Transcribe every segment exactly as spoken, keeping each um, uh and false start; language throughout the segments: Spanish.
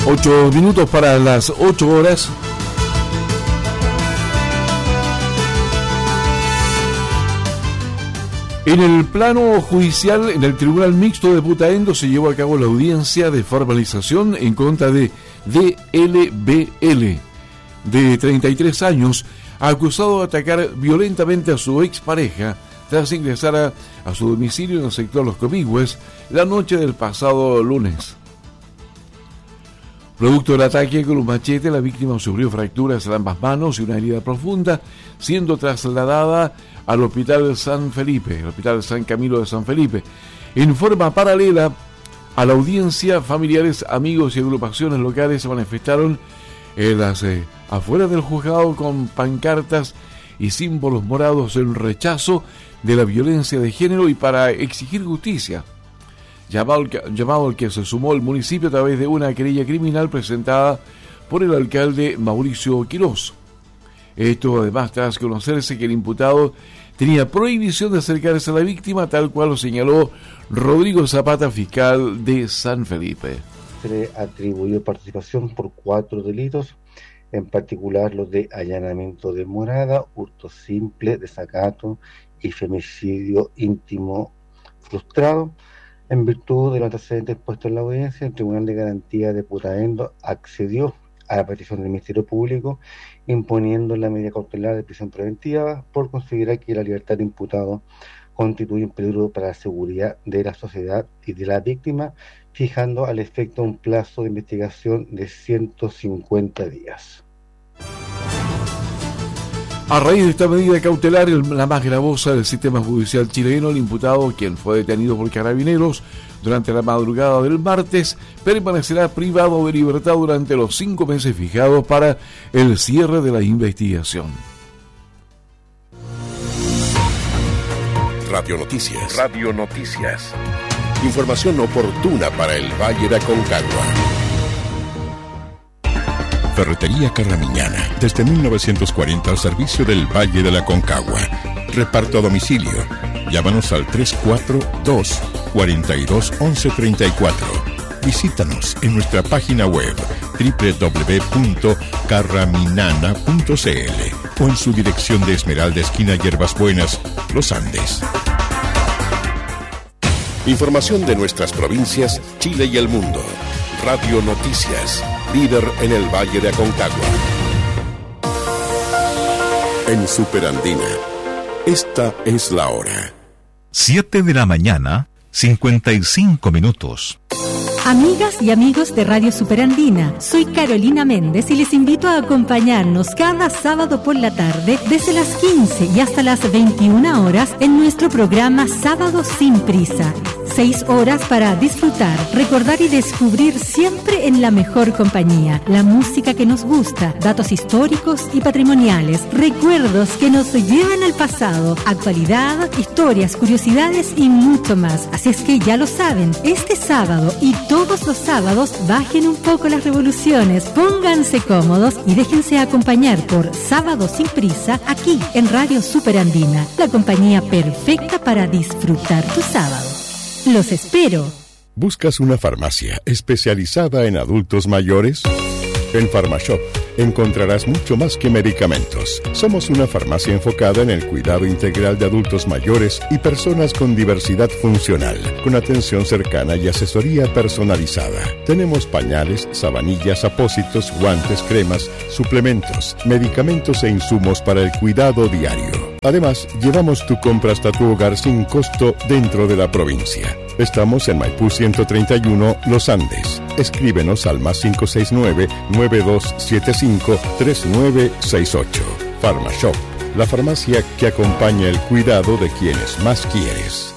Ocho minutos para las ocho horas. En el plano judicial, en el Tribunal Mixto de Putaendo, se llevó a cabo la audiencia de formalización en contra de D L B L, de treinta y tres años, acusado de atacar violentamente a su expareja tras ingresar a, a su domicilio en el sector Los Comigües la noche del pasado lunes. Producto del ataque con un machete, la víctima sufrió fracturas en ambas manos y una herida profunda, siendo trasladada al Hospital San Felipe, el Hospital San Camilo de San Felipe. En forma paralela a la audiencia, familiares, amigos y agrupaciones locales se manifestaron en las eh, afueras del juzgado con pancartas y símbolos morados en rechazo de la violencia de género y para exigir justicia. Llamado, llamado al que se sumó el municipio a través de una querella criminal presentada por el alcalde Mauricio Quirós. Esto además tras conocerse que el imputado tenía prohibición de acercarse a la víctima, tal cual lo señaló Rodrigo Zapata, fiscal de San Felipe. Se le atribuyó participación por cuatro delitos, en particular los de allanamiento de morada, hurto simple, desacato y femicidio íntimo frustrado. En virtud de los antecedentes puestos en la audiencia, el Tribunal de Garantía de Putaendo accedió a la petición del Ministerio Público, imponiendo la medida cautelar de prisión preventiva por considerar que la libertad del imputado constituye un peligro para la seguridad de la sociedad y de la víctima, fijando al efecto un plazo de investigación de ciento cincuenta días. A raíz de esta medida cautelar, la más gravosa del sistema judicial chileno, el imputado, quien fue detenido por carabineros durante la madrugada del martes, permanecerá privado de libertad durante los cinco meses fijados para el cierre de la investigación. Radio Noticias. Radio Noticias. Información oportuna para el Valle de Aconcagua. Ferretería Carramiñana, desde mil novecientos cuarenta al servicio del Valle de la Aconcagua. Reparto a domicilio. Llámanos al tres cuatro dos, cuatro dos, once treinta y cuatro. Visítanos en nuestra página web doble u doble u doble u punto carraminana punto c l o en su dirección de Esmeralda, esquina Hierbas Buenas, Los Andes. Información de nuestras provincias, Chile y el mundo. Radio Noticias, líder en el Valle de Aconcagua. En Superandina, esta es la hora. siete de la mañana, cincuenta y cinco minutos. Amigas y amigos de Radio Superandina, soy Carolina Méndez y les invito a acompañarnos cada sábado por la tarde desde las quince y hasta las veintiuna horas en nuestro programa Sábado Sin Prisa. Seis horas para disfrutar, recordar y descubrir siempre en la mejor compañía, la música que nos gusta, datos históricos y patrimoniales, recuerdos que nos llevan al pasado, actualidad, historias, curiosidades y mucho más. Así es que ya lo saben, este sábado y todos los sábados bajen un poco las revoluciones, pónganse cómodos y déjense acompañar por Sábado Sin Prisa aquí en Radio Superandina, la compañía perfecta para disfrutar tu sábado. Los espero. ¿Buscas una farmacia especializada en adultos mayores? En Pharmashop encontrarás mucho más que medicamentos. Somos una farmacia enfocada en el cuidado integral de adultos mayores y personas con diversidad funcional, con atención cercana y asesoría personalizada. Tenemos pañales, sabanillas, apósitos, guantes, cremas, suplementos, medicamentos e insumos para el cuidado diario. Además, llevamos tu compra hasta tu hogar sin costo dentro de la provincia. Estamos en Maipú ciento treinta y uno, Los Andes. Escríbenos al más cinco seis nueve, nueve dos siete cinco, tres nueve seis ocho. Pharmashop, la farmacia que acompaña el cuidado de quienes más quieres.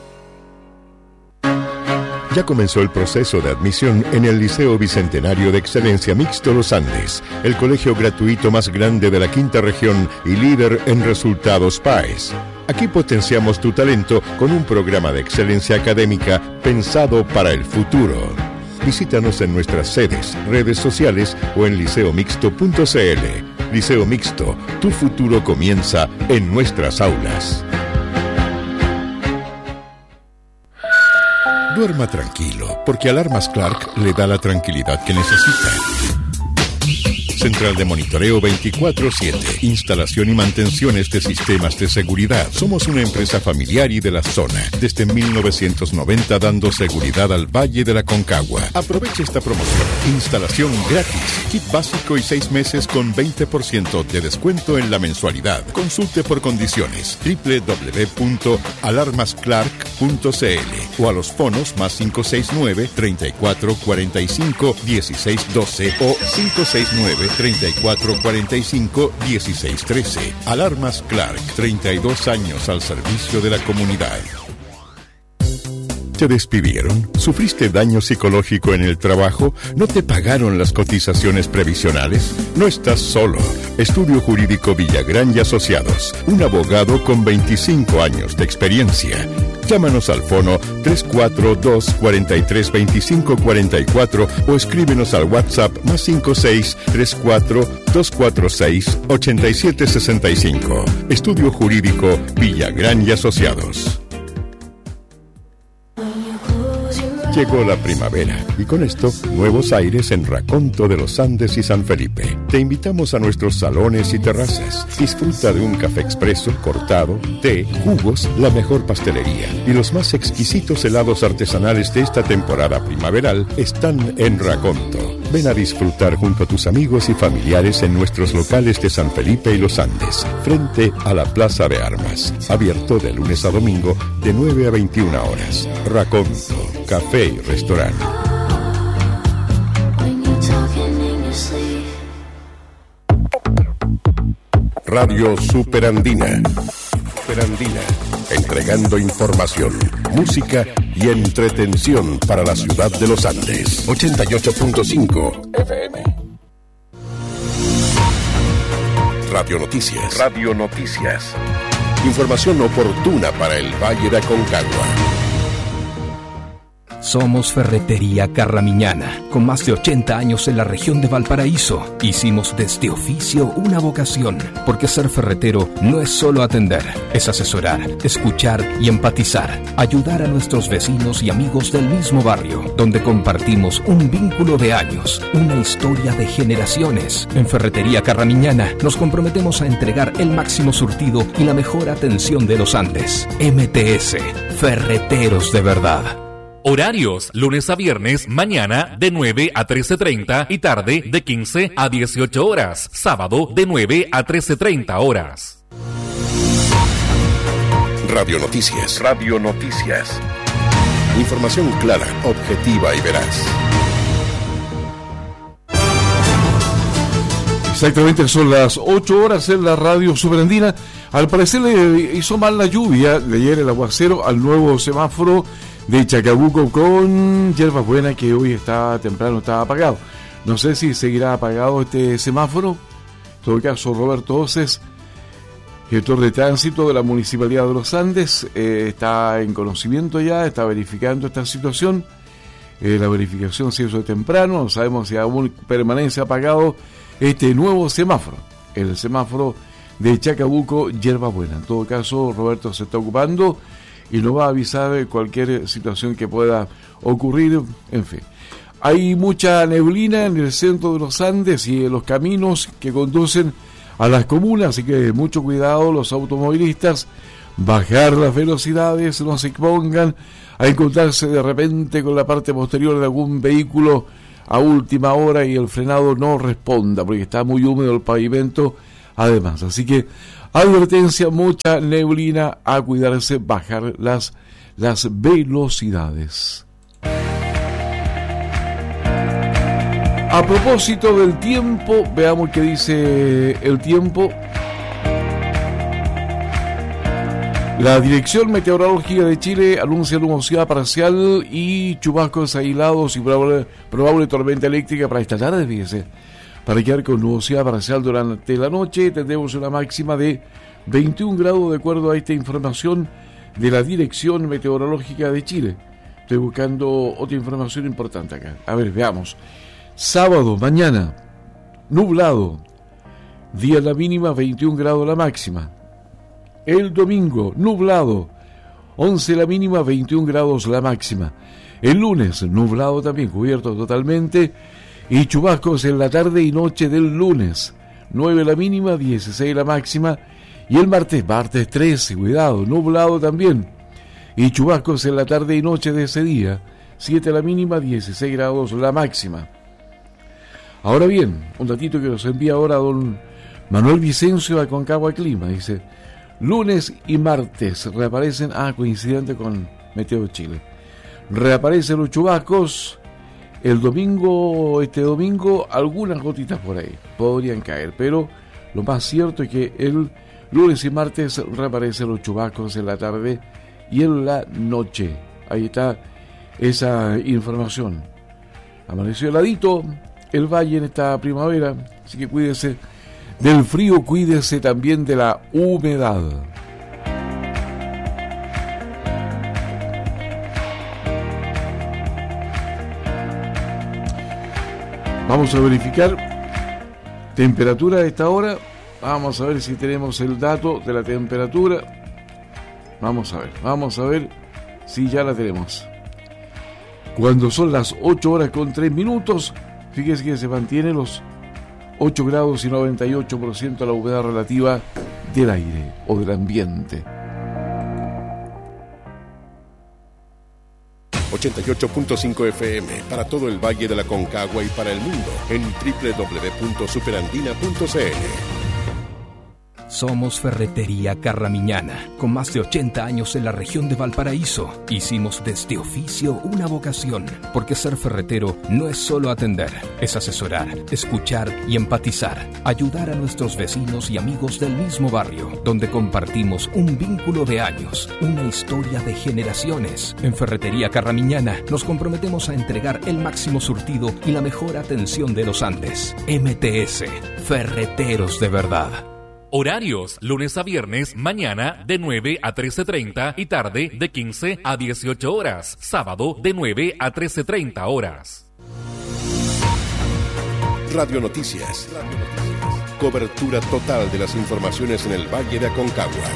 Ya comenzó el proceso de admisión en el Liceo Bicentenario de Excelencia Mixto Los Andes, el colegio gratuito más grande de la quinta región y líder en resultados P A E S. Aquí potenciamos tu talento con un programa de excelencia académica pensado para el futuro. Visítanos en nuestras sedes, redes sociales o en liceo mixto punto c l. Liceo Mixto, tu futuro comienza en nuestras aulas. Duerma tranquilo, porque Alarmas Clark le da la tranquilidad que necesita. Central de monitoreo veinticuatro siete. Instalación y mantenciones de sistemas de seguridad. Somos una empresa familiar y de la zona. Desde mil novecientos noventa dando seguridad al Valle de la Concagua. Aproveche esta promoción. Instalación gratis. Kit básico y seis meses con veinte por ciento de descuento en la mensualidad. Consulte por condiciones. doble u doble u doble u punto alarmas clark punto c l o a los fonos más cinco seis nueve, treinta y cuatro cuarenta y cinco, dieciséis doce o cinco seis nueve, treinta y cuatro cuarenta y cinco, dieciséis trece. Alarmas Clark, treinta y dos años al servicio de la comunidad. ¿Te despidieron? ¿Sufriste daño psicológico en el trabajo? ¿No te pagaron las cotizaciones previsionales? No estás solo. Estudio Jurídico Villagrán y Asociados. Un abogado con veinticinco años de experiencia. Llámanos al fono tres cuatro dos, cuatro tres, dos cinco cuatro cuatro o escríbenos al WhatsApp más cinco seis, tres cuatro, dos cuatro seis, ocho siete seis cinco. Estudio Jurídico Villagrán y Asociados. Llegó la primavera y con esto nuevos aires en Raconto de los Andes y San Felipe. Te invitamos a nuestros salones y terrazas. Disfruta de un café expreso, cortado, té, jugos, la mejor pastelería y los más exquisitos helados artesanales de esta temporada primaveral están en Raconto. Ven a disfrutar junto a tus amigos y familiares en nuestros locales de San Felipe y los Andes, frente a la Plaza de Armas. Abierto de lunes a domingo de nueve a veintiuna horas. Raconto, café y restaurante. Radio Superandina. Superandina. Entregando información, música y entretención para la ciudad de los Andes. ochenta y ocho punto cinco F M. Radio Noticias. Radio Noticias. Información oportuna para el Valle de Aconcagua. Somos Ferretería Carramiñana, con más de ochenta años en la región de Valparaíso. Hicimos de este oficio una vocación, porque ser ferretero no es solo atender, es asesorar, escuchar y empatizar, ayudar a nuestros vecinos y amigos del mismo barrio, donde compartimos un vínculo de años, una historia de generaciones. En Ferretería Carramiñana nos comprometemos a entregar el máximo surtido y la mejor atención de los Andes. M T S, Ferreteros de verdad. Horarios, lunes a viernes, mañana de nueve a trece treinta y tarde de quince a dieciocho horas. Sábado de nueve a trece treinta horas. Radio Noticias. Radio Noticias. Información clara, objetiva y veraz. Exactamente, son las ocho horas en la Radio Superandina. Al parecer le hizo mal la lluvia de ayer, el aguacero, al nuevo semáforo de Chacabuco con Hierbabuena, que hoy está temprano, está apagado. No sé si seguirá apagado este semáforo. En todo caso, Roberto Oces, gestor de tránsito de la Municipalidad de los Andes, eh, está en conocimiento ya, está verificando esta situación. Eh, la verificación se hizo temprano, no sabemos si aún permanece apagado este nuevo semáforo, el semáforo de Chacabuco, Hierbabuena. En todo caso, Roberto se está ocupando y nos va a avisar de cualquier situación que pueda ocurrir. En fin, hay mucha neblina en el centro de los Andes y en los caminos que conducen a las comunas, así que mucho cuidado los automovilistas, bajar las velocidades, no se expongan a encontrarse de repente con la parte posterior de algún vehículo a última hora y el frenado no responda, porque está muy húmedo el pavimento además, así que advertencia, mucha neblina, a cuidarse, bajar las, las velocidades. A propósito del tiempo, veamos qué dice el tiempo. La Dirección Meteorológica de Chile anuncia nubosidad parcial y chubascos aislados y probable, probable tormenta eléctrica para esta tarde, fíjese. Para quedar con nubosidad parcial durante la noche, tendremos una máxima de veintiún grados de acuerdo a esta información de la Dirección Meteorológica de Chile. Estoy buscando otra información importante acá. A ver, veamos. Sábado, mañana, nublado. Día la mínima, veintiún grados la máxima. El domingo, nublado. once la mínima, veintiún grados la máxima. El lunes, nublado también, cubierto totalmente, y chubascos en la tarde y noche del lunes. nueve la mínima, dieciséis la máxima. Y el martes, martes trece, cuidado, nublado también. Y chubascos en la tarde y noche de ese día. siete la mínima, dieciséis grados la máxima. Ahora bien, un datito que nos envía ahora don Manuel Vicencio de Aconcagua Clima. Dice, lunes y martes reaparecen, ah, coincidente con Meteo Chile. Reaparecen los chubascos. El domingo, este domingo, algunas gotitas por ahí podrían caer, pero lo más cierto es que el lunes y martes reaparecen los chubascos en la tarde y en la noche. Ahí está esa información. Amaneció heladito el valle en esta primavera, así que cuídese del frío, cuídese también de la humedad. Vamos a verificar temperatura a esta hora. Vamos a ver si tenemos el dato de la temperatura. Vamos a ver, vamos a ver si ya la tenemos. Cuando son las ocho horas con tres minutos, fíjese que se mantiene los ocho grados y noventa y ocho por ciento la humedad relativa del aire o del ambiente. ochenta y ocho punto cinco F M para todo el Valle de la Concagua y para el mundo en doble u doble u doble u punto superandina punto c l. Somos Ferretería Carramiñana, con más de ochenta años en la región de Valparaíso. Hicimos de este oficio una vocación, porque ser ferretero no es solo atender, es asesorar, escuchar y empatizar, ayudar a nuestros vecinos y amigos del mismo barrio, donde compartimos un vínculo de años, una historia de generaciones. En Ferretería Carramiñana nos comprometemos a entregar el máximo surtido y la mejor atención de los Andes. M T S, Ferreteros de verdad. Horarios, lunes a viernes, mañana de nueve a trece treinta y tarde de quince a dieciocho horas. Sábado de nueve a trece treinta horas. Radio Noticias. Radio Noticias. Cobertura total de las informaciones en el Valle de Aconcagua.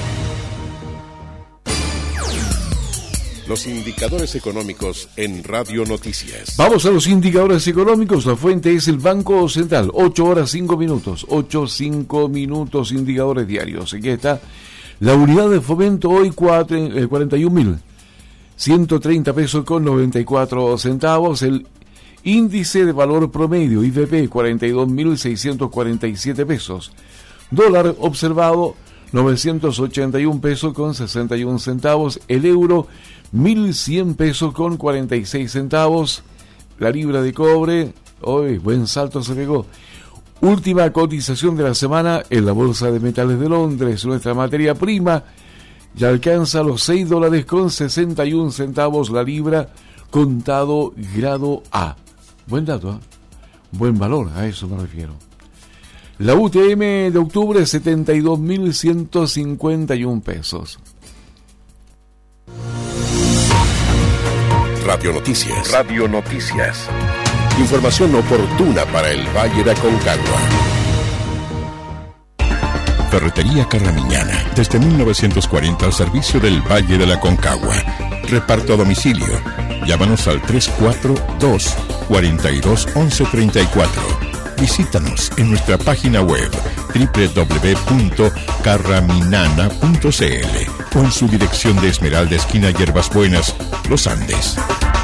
Los indicadores económicos en Radio Noticias. Vamos a los indicadores económicos. La fuente es el Banco Central. ocho horas cinco minutos. ocho, cinco minutos, indicadores diarios. Aquí está la unidad de fomento hoy, cuarenta y un mil ciento treinta pesos con noventa y cuatro centavos. El índice de valor promedio, I V P, cuarenta y dos mil seiscientos cuarenta y siete pesos. Dólar observado, novecientos ochenta y un pesos con sesenta y un centavos. El euro, mil cien pesos con cuarenta y seis centavos. La libra de cobre, hoy buen salto se pegó. Última cotización de la semana en la Bolsa de Metales de Londres. Nuestra materia prima ya alcanza los seis dólares con sesenta y un centavos la libra, contado grado A. Buen dato, ¿eh? Buen valor, a eso me refiero. La U T M de octubre, setenta y dos mil ciento cincuenta y un pesos. Radio Noticias. Radio Noticias. Información oportuna para el Valle de Aconcagua. Ferretería Carramiñana, desde mil novecientos cuarenta al servicio del Valle de la Aconcagua. Reparto a domicilio. Llámanos al tres cuatro dos, cuatro dos, once treinta y cuatro. Visítanos en nuestra página web doble u doble u doble u punto carraminana punto c l o en su dirección de Esmeralda, esquina Hierbas Buenas, Los Andes.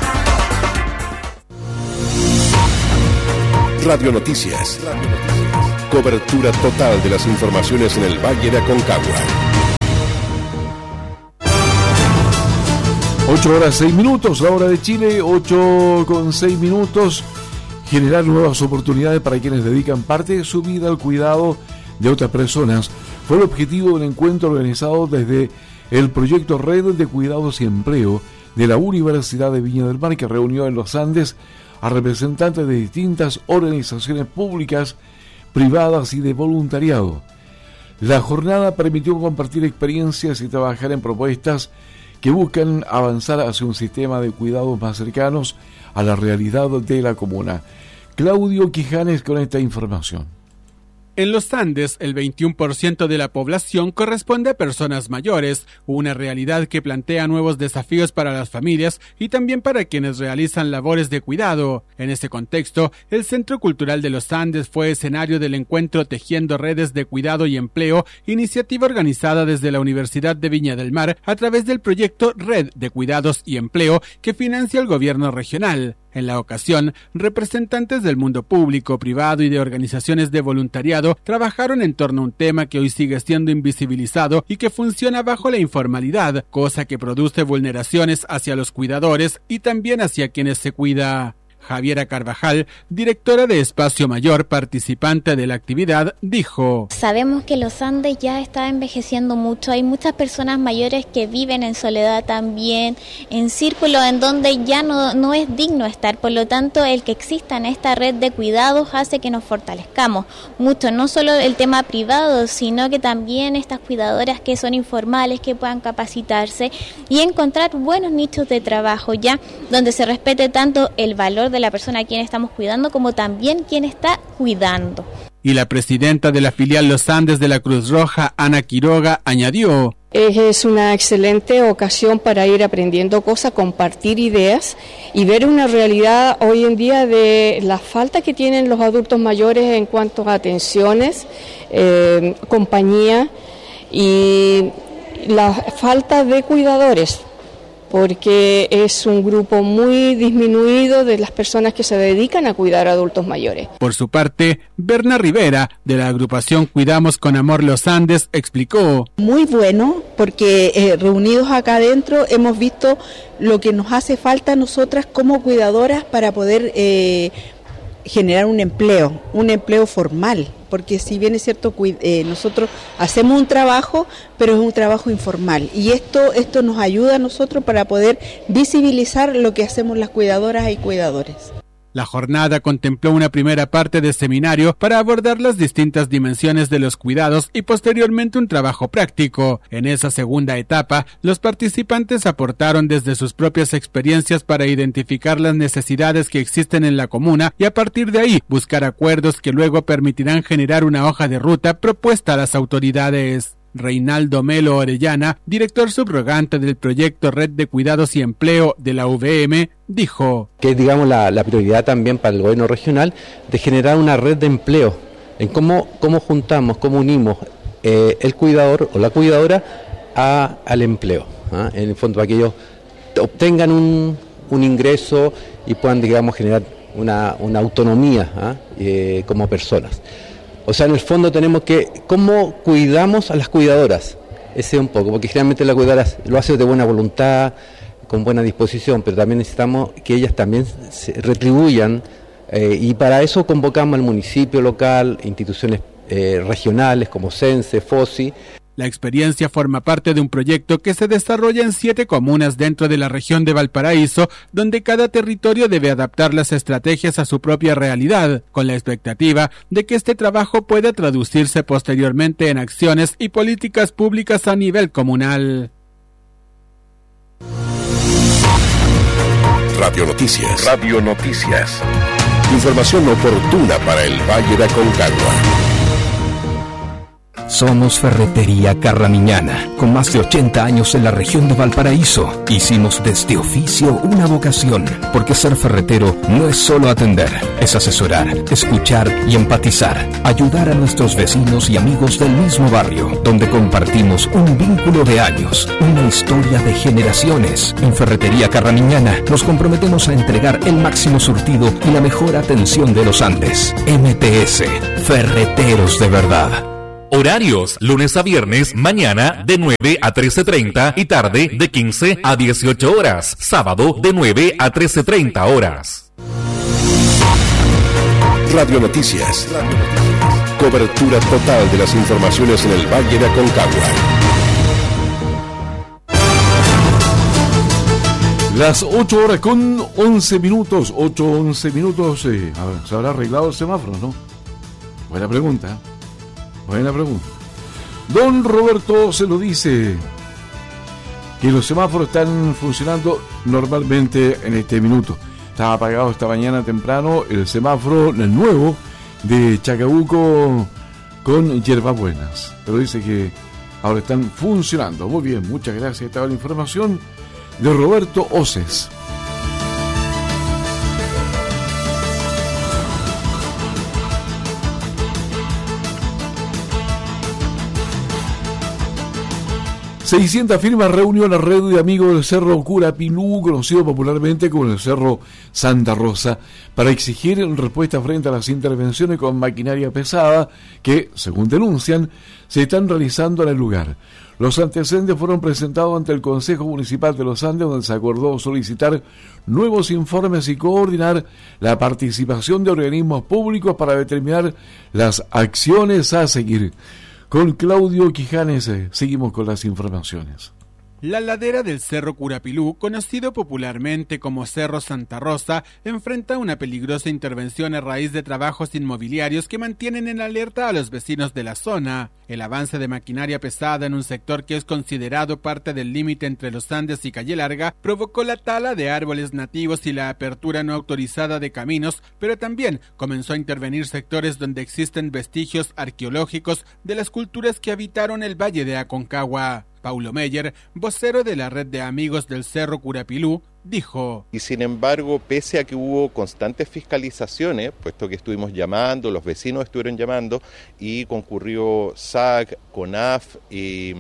Radio Noticias. Cobertura total de las informaciones en el Valle de Aconcagua. ocho horas seis minutos, la hora de Chile, ocho con seis minutos. Generar nuevas oportunidades para quienes dedican parte de su vida al cuidado de otras personas fue el objetivo del encuentro organizado desde el proyecto Red de Cuidados y Empleo de la Universidad de Viña del Mar, que reunió en los Andes a representantes de distintas organizaciones públicas, privadas y de voluntariado. La jornada permitió compartir experiencias y trabajar en propuestas que buscan avanzar hacia un sistema de cuidados más cercanos a la realidad de la comuna. Claudio Quijanes con esta información. En los Andes, el veintiuno por ciento de la población corresponde a personas mayores, una realidad que plantea nuevos desafíos para las familias y también para quienes realizan labores de cuidado. En ese contexto, el Centro Cultural de los Andes fue escenario del encuentro Tejiendo Redes de Cuidado y Empleo, iniciativa organizada desde la Universidad de Viña del Mar a través del proyecto Red de Cuidados y Empleo que financia el gobierno regional. En la ocasión, representantes del mundo público, privado y de organizaciones de voluntariado trabajaron en torno a un tema que hoy sigue siendo invisibilizado y que funciona bajo la informalidad, cosa que produce vulneraciones hacia los cuidadores y también hacia quienes se cuida. Javiera Carvajal, directora de Espacio Mayor, participante de la actividad, dijo: Sabemos que los Andes ya está envejeciendo mucho, hay muchas personas mayores que viven en soledad también, en círculos en donde ya no, no es digno estar, por lo tanto el que exista en esta red de cuidados hace que nos fortalezcamos mucho, no solo el tema privado, sino que también estas cuidadoras que son informales, que puedan capacitarse y encontrar buenos nichos de trabajo ya, donde se respete tanto el valor de la persona a quien estamos cuidando como también quien está cuidando. Y la presidenta de la filial Los Andes de la Cruz Roja, Ana Quiroga, añadió: Es una excelente ocasión para ir aprendiendo cosas, compartir ideas y ver una realidad hoy en día de la falta que tienen los adultos mayores en cuanto a atenciones, eh, compañía y la falta de cuidadores, porque es un grupo muy disminuido de las personas que se dedican a cuidar a adultos mayores. Por su parte, Berna Rivera, de la agrupación Cuidamos con Amor Los Andes, explicó: Muy bueno, porque eh, reunidos acá adentro hemos visto lo que nos hace falta a nosotras como cuidadoras para poder eh, generar un empleo, un empleo formal, porque si bien es cierto, eh, nosotros hacemos un trabajo, pero es un trabajo informal, y esto, esto nos ayuda a nosotros para poder visibilizar lo que hacemos las cuidadoras y cuidadores. La jornada contempló una primera parte de seminario para abordar las distintas dimensiones de los cuidados y posteriormente un trabajo práctico. En esa segunda etapa, los participantes aportaron desde sus propias experiencias para identificar las necesidades que existen en la comuna y a partir de ahí buscar acuerdos que luego permitirán generar una hoja de ruta propuesta a las autoridades. Reinaldo Melo Orellana, director subrogante del proyecto Red de Cuidados y Empleo de la U V M, dijo que es, digamos, la, la prioridad también para el gobierno regional de generar una red de empleo, en cómo, cómo juntamos, cómo unimos eh, el cuidador o la cuidadora a, al empleo, ¿eh? En el fondo para que ellos obtengan un, un ingreso y puedan, digamos, generar una, una autonomía ¿eh? Eh, como personas. O sea, en el fondo tenemos que, ¿cómo cuidamos a las cuidadoras? Ese un poco, porque generalmente las cuidadoras lo hacen de buena voluntad, con buena disposición, pero también necesitamos que ellas también se retribuyan, eh, y para eso convocamos al municipio local, instituciones eh, regionales como CENSE, FOSI. La experiencia forma parte de un proyecto que se desarrolla en siete comunas dentro de la región de Valparaíso, donde cada territorio debe adaptar las estrategias a su propia realidad, con la expectativa de que este trabajo pueda traducirse posteriormente en acciones y políticas públicas a nivel comunal. Radio Noticias. Radio Noticias. Información oportuna para el Valle de Aconcagua. Somos Ferretería Carramiñana, con más de ochenta años en la región de Valparaíso. Hicimos de este oficio una vocación, porque ser ferretero no es solo atender, es asesorar, escuchar y empatizar, ayudar a nuestros vecinos y amigos del mismo barrio, donde compartimos un vínculo de años, una historia de generaciones. En Ferretería Carramiñana nos comprometemos a entregar el máximo surtido y la mejor atención de los Andes. M T S, Ferreteros de verdad. Horarios, lunes a viernes, mañana de nueve a trece treinta y tarde de quince a dieciocho horas. Sábado de nueve a trece treinta horas. Radio Noticias. Cobertura total de las informaciones en el Valle de Aconcagua. Las ocho horas con once minutos. ocho, once minutos. Eh, a ver, ¿se habrá arreglado el semáforo, no? Buena pregunta. Buena pregunta. Don Roberto se lo dice, que los semáforos están funcionando normalmente en este minuto. Estaba apagado esta mañana temprano el semáforo, el nuevo, de Chacabuco con hierbabuenas. Pero dice que ahora están funcionando. Muy bien, muchas gracias. Esta es la información de Roberto Oces. seiscientas firmas reunió la red de amigos del Cerro Curapilú, conocido popularmente como el Cerro Santa Rosa, para exigir respuesta frente a las intervenciones con maquinaria pesada que, según denuncian, se están realizando en el lugar. Los antecedentes fueron presentados ante el Consejo Municipal de los Andes, donde se acordó solicitar nuevos informes y coordinar la participación de organismos públicos para determinar las acciones a seguir. Con Claudio Quijanes eh, seguimos con las informaciones. La ladera del Cerro Curapilú, conocido popularmente como Cerro Santa Rosa, enfrenta una peligrosa intervención a raíz de trabajos inmobiliarios que mantienen en alerta a los vecinos de la zona. El avance de maquinaria pesada en un sector que es considerado parte del límite entre los Andes y Calle Larga provocó la tala de árboles nativos y la apertura no autorizada de caminos, pero también comenzó a intervenir sectores donde existen vestigios arqueológicos de las culturas que habitaron el Valle de Aconcagua. Paulo Meyer, vocero de la red de amigos del Cerro Curapilú, dijo: y sin embargo, pese a que hubo constantes fiscalizaciones, puesto que estuvimos llamando, los vecinos estuvieron llamando y concurrió S A C, CONAF y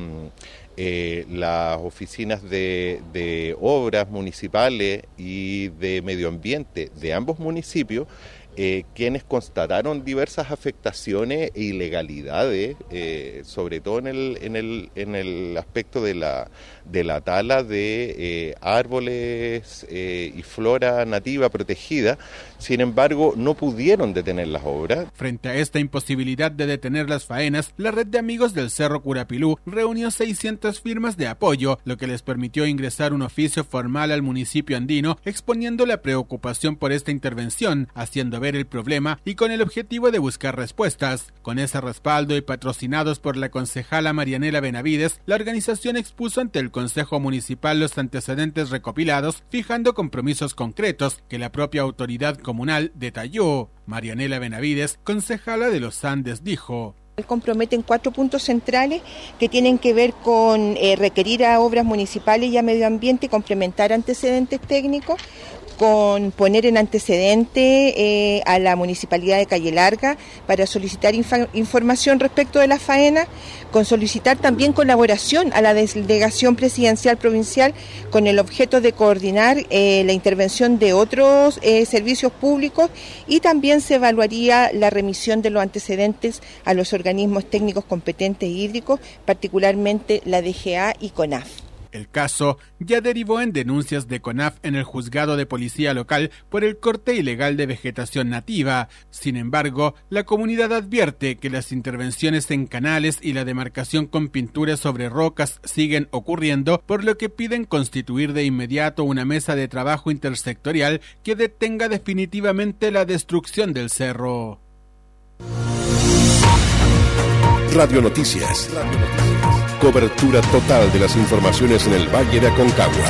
eh, las oficinas de, de obras municipales y de medio ambiente de ambos municipios, Eh, quienes constataron diversas afectaciones e ilegalidades, eh, sobre todo en el, en el, en el aspecto de la, de la tala de eh, árboles eh, y flora nativa protegida. Sin embargo, no pudieron detener las obras. Frente a esta imposibilidad de detener las faenas, la red de amigos del Cerro Curapilú reunió seiscientas firmas de apoyo, lo que les permitió ingresar un oficio formal al municipio andino exponiendo la preocupación por esta intervención, haciendo ver el problema y con el objetivo de buscar respuestas. Con ese respaldo y patrocinados por la concejala Marianela Benavides, la organización expuso ante el Consejo Municipal los antecedentes recopilados, fijando compromisos concretos que la propia autoridad comunal detalló. Marianela Benavides, concejala de los Andes, dijo: comprometen cuatro puntos centrales que tienen que ver con eh, requerir a obras municipales y a medio ambiente, complementar antecedentes técnicos, con poner en antecedente eh, a la Municipalidad de Calle Larga para solicitar infa- información respecto de la faena, con solicitar también colaboración a la Delegación Presidencial Provincial con el objeto de coordinar eh, la intervención de otros eh, servicios públicos, y también se evaluaría la remisión de los antecedentes a los organismos técnicos competentes hídricos, particularmente la D G A y CONAF. El caso ya derivó en denuncias de CONAF en el juzgado de policía local por el corte ilegal de vegetación nativa. Sin embargo, la comunidad advierte que las intervenciones en canales y la demarcación con pinturas sobre rocas siguen ocurriendo, por lo que piden constituir de inmediato una mesa de trabajo intersectorial que detenga definitivamente la destrucción del cerro. Radio Noticias. Radio Noticias. Cobertura total de las informaciones en el Valle de Aconcagua.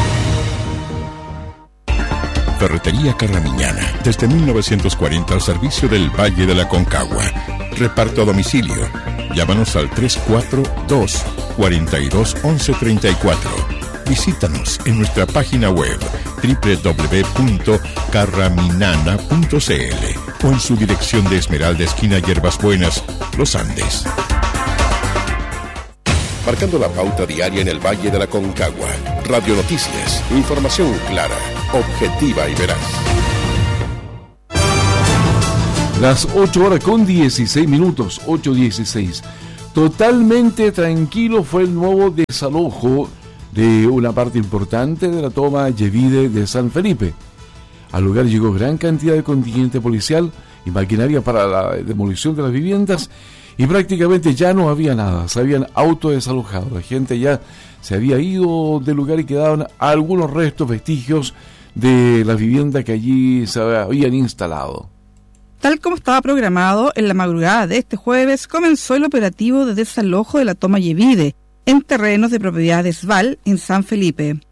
Ferretería Carramiñana, desde mil novecientos cuarenta al servicio del Valle de la Aconcagua. Reparto a domicilio. Llámanos al tres cuatro dos, cuatro dos, once treinta y cuatro. Visítanos en nuestra página web doble u doble u doble u punto carraminana punto c l o en su dirección de Esmeralda, esquina Hierbas Buenas, Los Andes. Marcando la pauta diaria en el Valle de la Aconcagua. Radio Noticias. Información clara, objetiva y veraz. Las ocho horas con dieciséis minutos, ocho dieciséis. Totalmente tranquilo fue el nuevo desalojo de una parte importante de la toma Yevide de San Felipe. Al lugar llegó gran cantidad de contingente policial y maquinaria para la demolición de las viviendas, y prácticamente ya no había nada, se habían autodesalojado, la gente ya se había ido del lugar y quedaban algunos restos, vestigios de la vivienda que allí se habían instalado. Tal como estaba programado, en la madrugada de este jueves comenzó el operativo de desalojo de la toma Yevide en terrenos de propiedad de S V A L en San Felipe.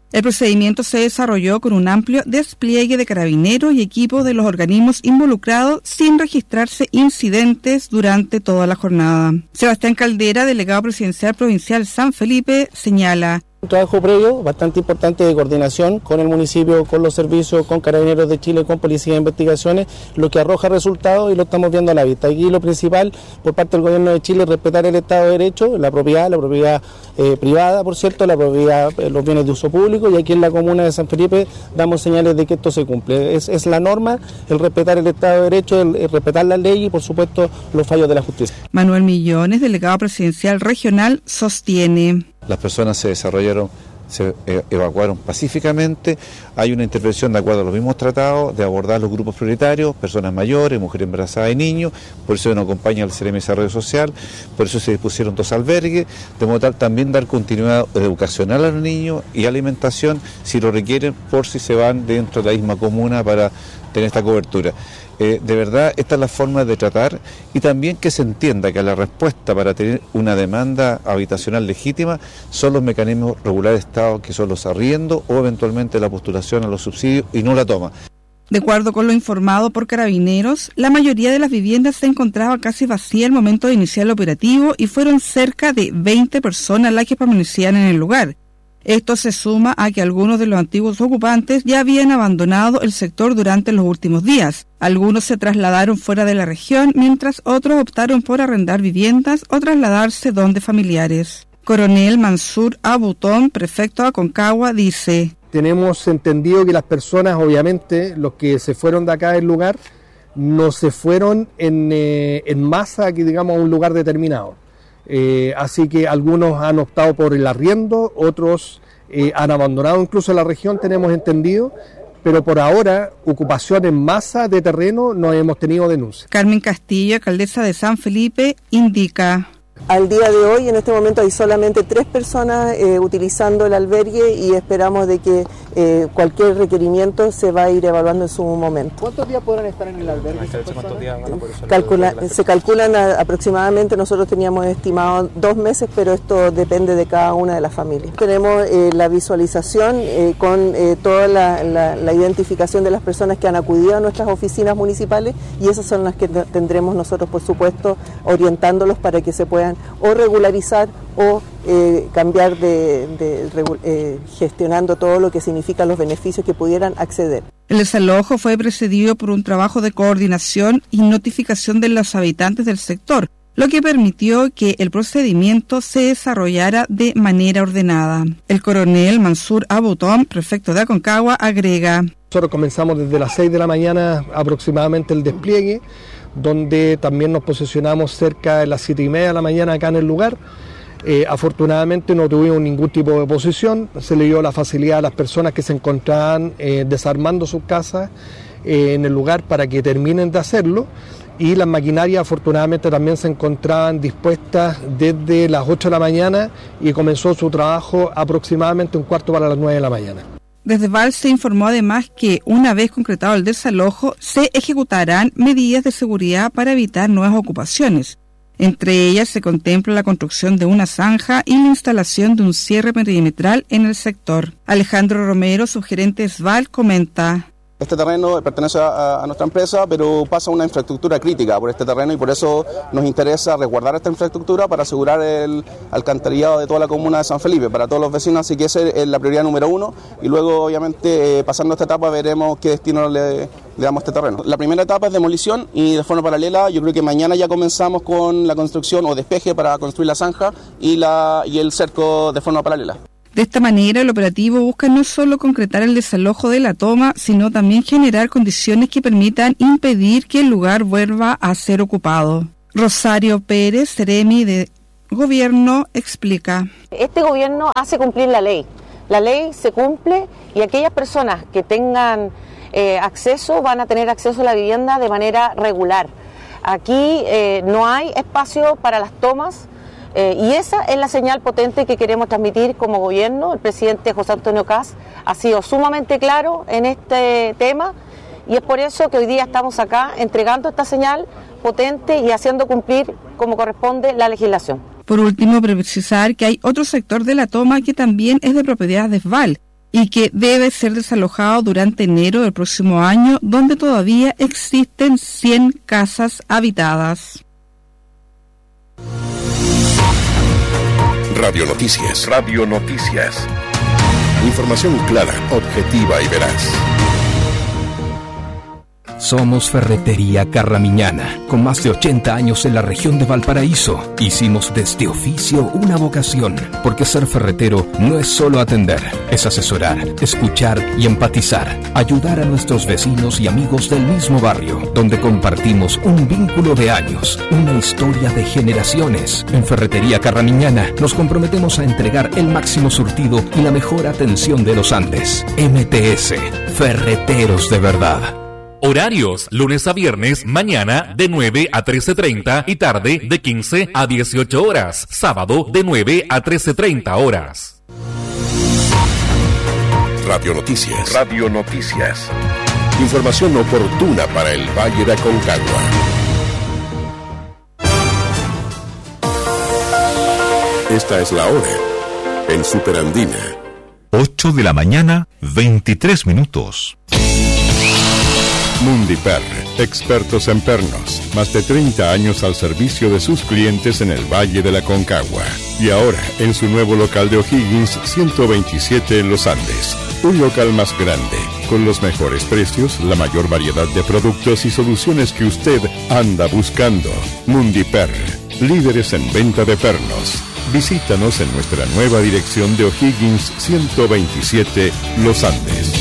El procedimiento se desarrolló con un amplio despliegue de carabineros y equipos de los organismos involucrados sin registrarse incidentes durante toda la jornada. Sebastián Caldera, delegado presidencial provincial San Felipe, señala: Un trabajo previo bastante importante de coordinación con el municipio, con los servicios, con Carabineros de Chile, con Policía de Investigaciones, lo que arroja resultados y lo estamos viendo a la vista. Aquí lo principal por parte del Gobierno de Chile es respetar el Estado de Derecho, la propiedad, la propiedad eh, privada, por cierto, la propiedad, eh, los bienes de uso público, y aquí en la comuna de San Felipe damos señales de que esto se cumple. Es, es la norma, el respetar el Estado de Derecho, el, el respetar la ley y por supuesto los fallos de la justicia. Manuel Millones, delegado presidencial regional, sostiene: Las personas se desarrollaron, se evacuaron pacíficamente, hay una intervención de acuerdo a los mismos tratados de abordar los grupos prioritarios, personas mayores, mujeres embarazadas y niños, por eso nos acompaña el C E R E M de Desarrollo Social, por eso se dispusieron dos albergues, de modo tal también dar continuidad educacional a los niños y alimentación si lo requieren, por si se van dentro de la misma comuna para tener esta cobertura. Eh, de verdad, esta es la forma de tratar y también que se entienda que la respuesta para tener una demanda habitacional legítima son los mecanismos regulares de Estado, que son los arriendos o eventualmente la postulación a los subsidios, y no la toma. De acuerdo con lo informado por Carabineros, la mayoría de las viviendas se encontraba casi vacía al momento de iniciar el operativo y fueron cerca de veinte personas las que permanecían en el lugar. Esto se suma a que algunos de los antiguos ocupantes ya habían abandonado el sector durante los últimos días. Algunos se trasladaron fuera de la región, mientras otros optaron por arrendar viviendas o trasladarse donde familiares. Coronel Mansur Abutón, prefecto de Aconcagua, dice: Tenemos entendido que las personas, obviamente, los que se fueron de acá del lugar, no se fueron en, eh, en masa, aquí digamos, a un lugar determinado. Eh, así que algunos han optado por el arriendo, otros eh, han abandonado incluso la región, tenemos entendido, pero por ahora, ocupación en masa de terreno, no hemos tenido denuncias. Carmen Castillo, alcaldesa de San Felipe, indica: Al día de hoy, en este momento, hay solamente tres personas eh, utilizando el albergue y esperamos de que eh, cualquier requerimiento se va a ir evaluando en su momento. ¿Cuántos días podrán estar en el albergue? ¿Cuántos días van a poder Calcula, se calculan a, aproximadamente, nosotros teníamos estimado dos meses, pero esto depende de cada una de las familias. Tenemos eh, la visualización eh, con eh, toda la, la, la identificación de las personas que han acudido a nuestras oficinas municipales, y esas son las que tendremos nosotros, por supuesto, orientándolos para que se puedan o regularizar o eh, cambiar de, de, de eh, gestionando todo lo que significa los beneficios que pudieran acceder. El desalojo fue precedido por un trabajo de coordinación y notificación de los habitantes del sector, lo que permitió que el procedimiento se desarrollara de manera ordenada. El coronel Mansur Abutón, prefecto de Aconcagua, agrega: Nosotros comenzamos desde las seis de la mañana aproximadamente el despliegue, donde también nos posicionamos cerca de las siete y media de la mañana acá en el lugar. Eh, afortunadamente no tuvimos ningún tipo de oposición, se le dio la facilidad a las personas que se encontraban eh, desarmando sus casas eh, en el lugar para que terminen de hacerlo, y las maquinarias afortunadamente también se encontraban dispuestas desde las ocho de la mañana y comenzó su trabajo aproximadamente un cuarto para las nueve de la mañana. Desde Val se informó además que, una vez concretado el desalojo, se ejecutarán medidas de seguridad para evitar nuevas ocupaciones. Entre ellas se contempla la construcción de una zanja y la instalación de un cierre perimetral en el sector. Alejandro Romero, subgerente de S V A L, comenta: Este terreno pertenece a, a nuestra empresa, pero pasa una infraestructura crítica por este terreno y por eso nos interesa resguardar esta infraestructura para asegurar el alcantarillado de toda la comuna de San Felipe, para todos los vecinos, así que esa es la prioridad número uno, y luego obviamente eh, pasando esta etapa veremos qué destino le, le damos a este terreno. La primera etapa es demolición y de forma paralela yo creo que mañana ya comenzamos con la construcción o despeje para construir la zanja y, la, y el cerco de forma paralela. De esta manera, el operativo busca no solo concretar el desalojo de la toma, sino también generar condiciones que permitan impedir que el lugar vuelva a ser ocupado. Rosario Pérez, C E R E M I de Gobierno, explica: Este gobierno hace cumplir la ley. La ley se cumple y aquellas personas que tengan eh, acceso van a tener acceso a la vivienda de manera regular. Aquí eh, no hay espacio para las tomas. Eh, y esa es la señal potente que queremos transmitir como gobierno. El presidente José Antonio Kast ha sido sumamente claro en este tema y es por eso que hoy día estamos acá entregando esta señal potente y haciendo cumplir como corresponde la legislación. Por último, precisar que hay otro sector de la toma que también es de propiedad de S V A L, y que debe ser desalojado durante enero del próximo año, donde todavía existen cien casas habitadas. Radio Noticias. Radio Noticias. Información clara, objetiva y veraz. Somos Ferretería Carramiñana, con más de ochenta años en la región de Valparaíso. Hicimos de este oficio una vocación, porque ser ferretero no es solo atender, es asesorar, escuchar y empatizar, ayudar a nuestros vecinos y amigos del mismo barrio, donde compartimos un vínculo de años, una historia de generaciones. En Ferretería Carramiñana nos comprometemos a entregar el máximo surtido y la mejor atención de los Andes. M T S, Ferreteros de verdad. Horarios, lunes a viernes, mañana de nueve a trece treinta y tarde de quince a dieciocho horas. Sábado de nueve a trece treinta horas. Radio Noticias. Radio Noticias. Información oportuna para el Valle de Aconcagua. Esta es la hora en Superandina. ocho de la mañana, veintitrés minutos. Mundiper, expertos en pernos, más de treinta años al servicio de sus clientes en el Valle de la Aconcagua. Y ahora, en su nuevo local de O'Higgins, ciento veintisiete en los Andes. Un local más grande, con los mejores precios, la mayor variedad de productos y soluciones que usted anda buscando. Mundiper, líderes en venta de pernos. Visítanos en nuestra nueva dirección de O'Higgins, ciento veintisiete, Los Andes.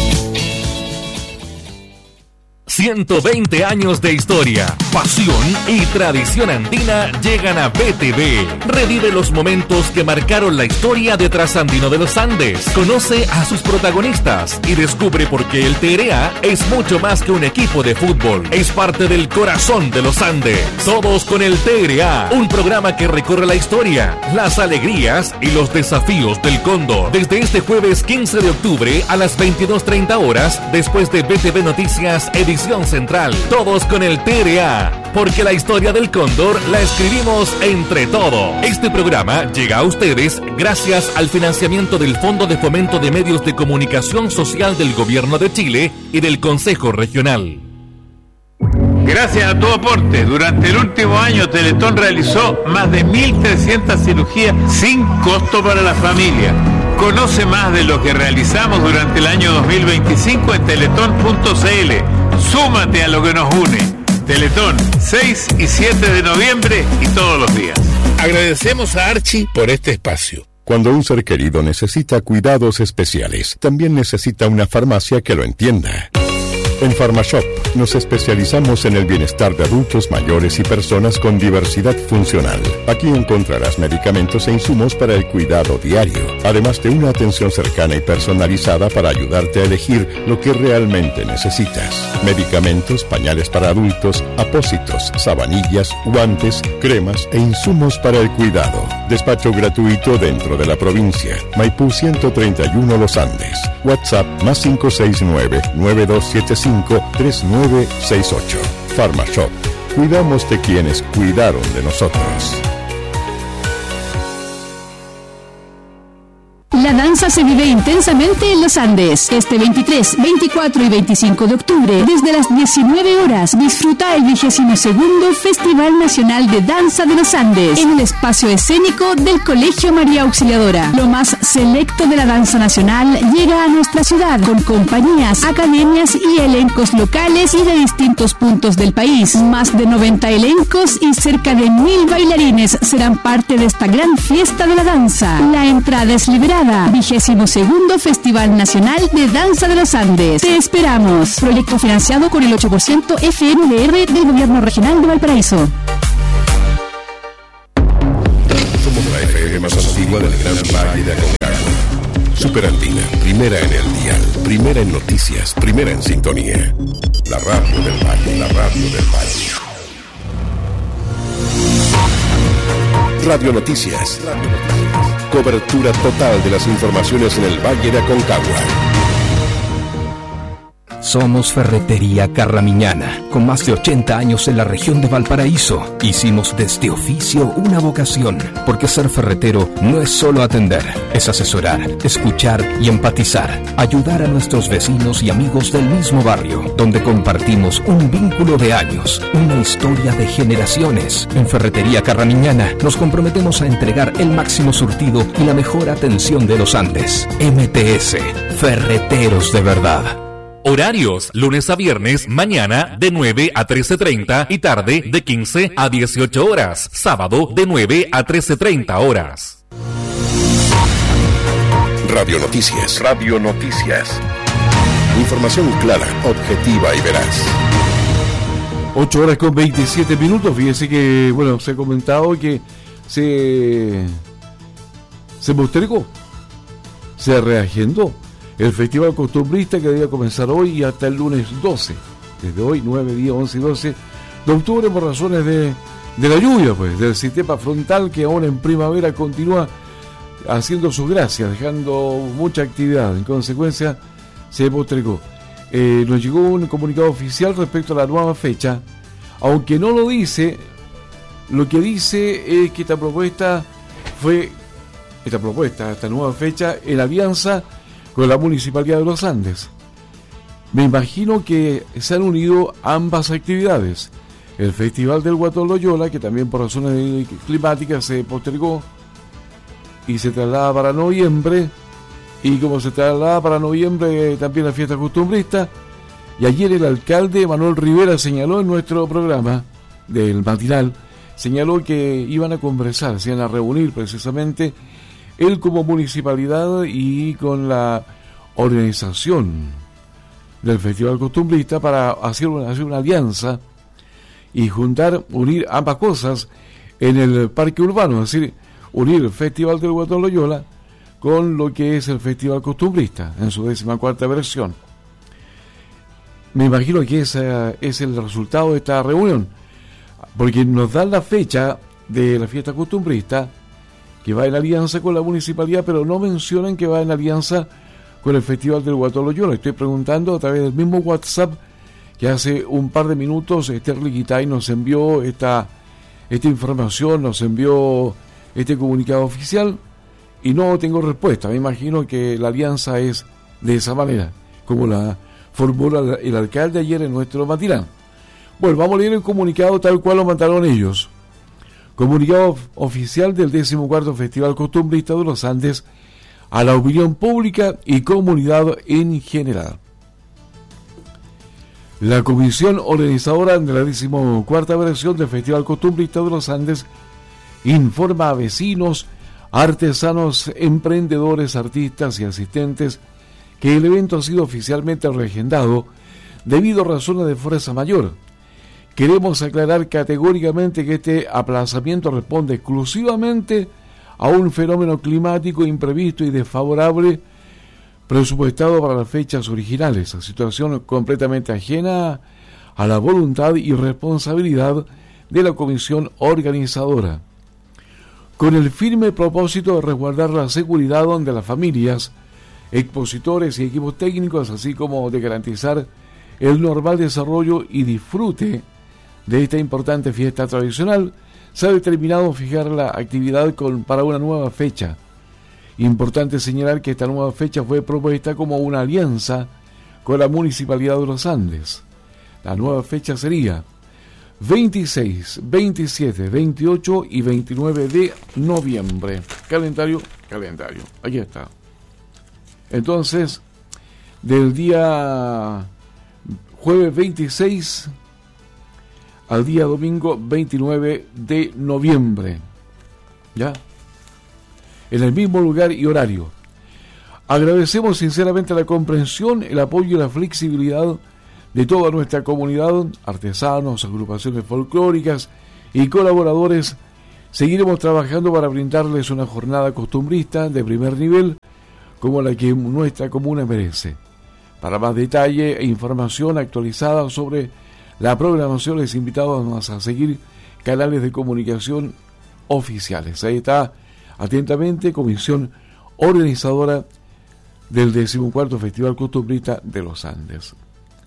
ciento veinte años de historia, pasión y tradición andina llegan a B T V. Revive los momentos que marcaron la historia de Trasandino de los Andes. Conoce a sus protagonistas y descubre por qué el T R A es mucho más que un equipo de fútbol. Es parte del corazón de los Andes. Todos con el T R A, un programa que recorre la historia, las alegrías y los desafíos del Cóndor. Desde este jueves quince de octubre a las veintidós treinta horas, después de B T V Noticias, edición central. Todos con el T R A, porque la historia del Cóndor la escribimos entre todos. Este programa llega a ustedes gracias al financiamiento del Fondo de Fomento de Medios de Comunicación Social del Gobierno de Chile y del Consejo Regional. Gracias a tu aporte, durante el último año Teletón realizó más de mil trescientas cirugías sin costo para la familia. Conoce más de lo que realizamos durante el año dos mil veinticinco en teletón punto c l. Súmate a lo que nos une. Teletón, seis y siete de noviembre y todos los días. Agradecemos a Archie por este espacio. Cuando un ser querido necesita cuidados especiales, también necesita una farmacia que lo entienda. En PharmaShop nos especializamos en el bienestar de adultos mayores y personas con diversidad funcional. Aquí encontrarás medicamentos e insumos para el cuidado diario, además de una atención cercana y personalizada para ayudarte a elegir lo que realmente necesitas. Medicamentos, pañales para adultos, apósitos, sabanillas, guantes, cremas e insumos para el cuidado. Despacho gratuito dentro de la provincia. Maipú ciento treinta y uno Los Andes. WhatsApp más cinco seis nueve, nueve dos siete cinco, tres nueve seis ocho. PharmaShop. Cuidamos de quienes cuidaron de nosotros. La danza se vive intensamente en los Andes. Este veintitrés, veinticuatro y veinticinco de octubre, desde las diecinueve horas, disfruta el vigésimo segundo Festival Nacional de Danza de los Andes en el espacio escénico del Colegio María Auxiliadora. Lo más selecto de la danza nacional llega a nuestra ciudad con compañías, academias y elencos locales y de distintos puntos del país. Más de noventa elencos y cerca de mil bailarines serán parte de esta gran fiesta de la danza. La entrada es liberada. Vigésimo segundo Festival Nacional de Danza de los Andes. Te esperamos. Proyecto financiado con el ocho por ciento F N D R del Gobierno Regional de Valparaíso. Somos la F M más antigua del Gran Valle de Aconcagua. Superandina, primera en el dial, primera en noticias, primera en sintonía. La radio del Valle, la radio del Valle. Radio Noticias. Radio Noticias. Cobertura total de las informaciones en el Valle de Aconcagua. Somos Ferretería Carramiñana, con más de ochenta años en la región de Valparaíso. Hicimos de este oficio una vocación, porque ser ferretero no es solo atender, es asesorar, escuchar y empatizar, ayudar a nuestros vecinos y amigos del mismo barrio, donde compartimos un vínculo de años, una historia de generaciones. En Ferretería Carramiñana nos comprometemos a entregar el máximo surtido y la mejor atención de los Andes. M T S, Ferreteros de verdad. Horarios, lunes a viernes, mañana de nueve a trece treinta y tarde de quince a dieciocho horas. Sábado de nueve a trece treinta horas. Radio Noticias. Radio Noticias. Información clara, objetiva y veraz. ocho horas con veintisiete minutos. Fíjese que, bueno, se ha comentado que se, se postergó, se reagendó el Festival Costumbrista, que debía comenzar hoy y hasta el lunes doce. Desde hoy, nueve, diez, once y doce de octubre, por razones de, de la lluvia, pues, del sistema frontal que ahora en primavera continúa haciendo sus gracias, dejando mucha actividad. En consecuencia, se postergó. Eh, nos llegó un comunicado oficial respecto a la nueva fecha, aunque no lo dice. Lo que dice es que esta propuesta fue, esta propuesta, esta nueva fecha, en alianza con la Municipalidad de los Andes. Me imagino que se han unido ambas actividades. El Festival del Guatón Loyola, que también por razones climáticas se postergó y se traslada para noviembre, y como se traslada para noviembre también la fiesta costumbrista. Y ayer el alcalde Manuel Rivera señaló en nuestro programa del matinal, señaló que iban a conversar, se iban a reunir precisamente él como municipalidad y con la organización del Festival Costumbrista para hacer una, hacer una alianza y juntar, unir ambas cosas en el parque urbano, es decir, unir el Festival del Guatón Loyola con lo que es el Festival Costumbrista en su décima cuarta versión. Me imagino que ese es el resultado de esta reunión, porque nos dan la fecha de la fiesta costumbrista, que va en alianza con la municipalidad, pero no mencionan que va en alianza con el Festival del Guatón Loyola. Estoy preguntando a través del mismo WhatsApp que hace un par de minutos Esther Liquitay nos envió esta, esta información, nos envió este comunicado oficial y no tengo respuesta. Me imagino que la alianza es de esa manera, como la formula el alcalde ayer en nuestro matinal. Bueno, vamos a leer el comunicado tal cual lo mandaron ellos. Comunicado oficial del decimocuarto Festival Costumbrista de los Andes a la opinión pública y comunidad en general. La comisión organizadora de la decimocuarta versión del Festival Costumbrista de los Andes informa a vecinos, artesanos, emprendedores, artistas y asistentes que el evento ha sido oficialmente reagendado debido a razones de fuerza mayor. Queremos aclarar categóricamente que este aplazamiento responde exclusivamente a un fenómeno climático imprevisto y desfavorable presupuestado para las fechas originales, situación completamente ajena a la voluntad y responsabilidad de la comisión organizadora. Con el firme propósito de resguardar la seguridad de las familias, expositores y equipos técnicos, así como de garantizar el normal desarrollo y disfrute de esta importante fiesta tradicional, se ha determinado fijar la actividad con, para una nueva fecha. Importante señalar que esta nueva fecha fue propuesta como una alianza con la Municipalidad de los Andes. La nueva fecha sería veintiséis, veintisiete, veintiocho y veintinueve de noviembre. Calendario, calendario. Aquí está. Entonces, del día jueves veintiséis al día domingo veintinueve de noviembre, ¿ya? En el mismo lugar y horario. Agradecemos sinceramente la comprensión, el apoyo y la flexibilidad de toda nuestra comunidad, artesanos, agrupaciones folclóricas y colaboradores. Seguiremos trabajando para brindarles una jornada costumbrista de primer nivel como la que nuestra comuna merece. Para más detalle e información actualizada sobre la programación, les invitamos a seguir canales de comunicación oficiales. Ahí está, atentamente, comisión organizadora del decimocuarto Festival Costumbrista de los Andes.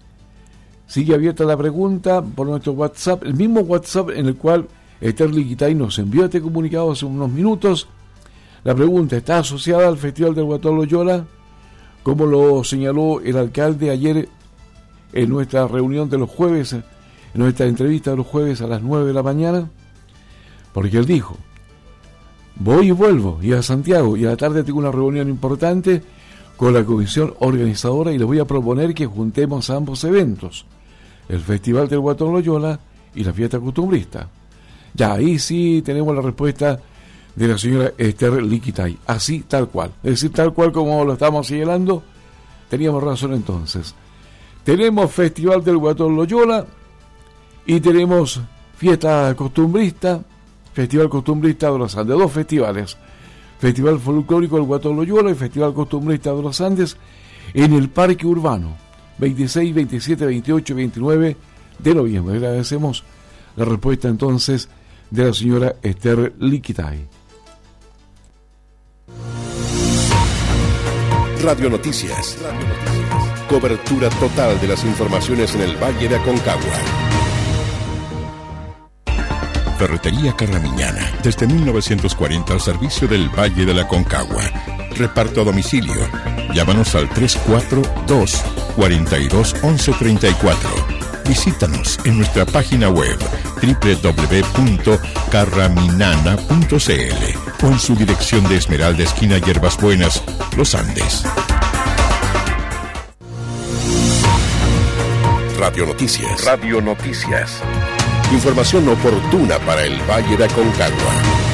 Sigue abierta la pregunta por nuestro WhatsApp, el mismo WhatsApp en el cual Esther Liquitay nos envió este comunicado hace unos minutos. La pregunta: ¿está asociada al Festival del Guatón Loyola, como lo señaló el alcalde ayer en nuestra reunión de los jueves, en nuestra entrevista de los jueves a las nueve de la mañana? Porque él dijo: voy y vuelvo, y a Santiago, y a la tarde tengo una reunión importante con la comisión organizadora y les voy a proponer que juntemos ambos eventos, el Festival del Guatón Loyola y la fiesta costumbrista. Ya, ahí sí tenemos la respuesta de la señora Esther Liquitay, así tal cual, es decir, tal cual como lo estamos señalando, teníamos razón entonces. Tenemos Festival del Guatón Loyola y tenemos fiesta costumbrista, Festival Costumbrista de los Andes, dos festivales, Festival Folclórico del Guatón Loyola y Festival Costumbrista de los Andes en el Parque Urbano, veintiséis, veintisiete, veintiocho y veintinueve de noviembre. Le agradecemos la respuesta entonces de la señora Esther Liquitay. Radio Noticias. Cobertura total de las informaciones en el Valle de Aconcagua. Ferretería Carramiñana, desde mil novecientos cuarenta al servicio del Valle de la Aconcagua. Reparto a domicilio. Llámanos al tres cuatro dos, cuatro dos, once treinta y cuatro. Visítanos en nuestra página web doble u doble u doble u punto carraminana punto c l o en su dirección de Esmeralda, esquina Hierbas Buenas, Los Andes. Radio Noticias. Radio Noticias. Información oportuna para el Valle de Aconcagua.